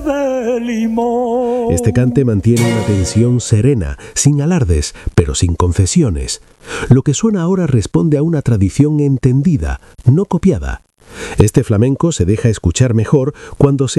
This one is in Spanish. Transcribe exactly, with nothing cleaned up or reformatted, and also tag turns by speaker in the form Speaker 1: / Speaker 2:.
Speaker 1: de limón.
Speaker 2: Este cante mantiene una tensión serena, sin alardes, pero sin concesiones. Lo que suena ahora responde a una tradición entendida, no copiada. Este flamenco se deja escuchar mejor cuando se